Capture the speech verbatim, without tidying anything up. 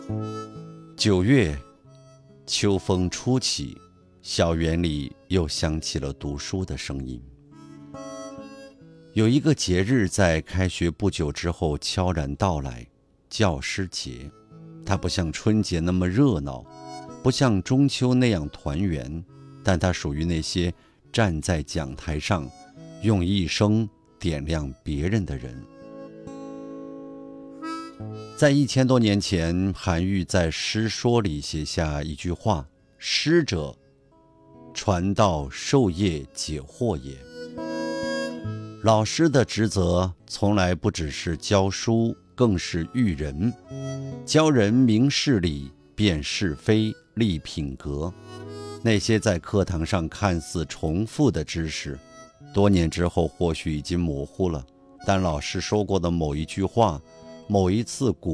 九月，秋风初起，校园里又响起了读书的声音。有一个节日在开学不久之后悄然到来，教师节。它不像春节那么热闹，不像中秋那样团圆，但它属于那些站在讲台上用一生点亮别人的人。在一千多年前，韩愈在《诗说》里写下一句话：师者，传道授业解惑也。老师的职责从来不只是教书，更是育人，教人明事理，辨是非，立品格。那些在课堂上看似重复的知识，多年之后或许已经模糊了，但老师说过的某一句话，某一次鼓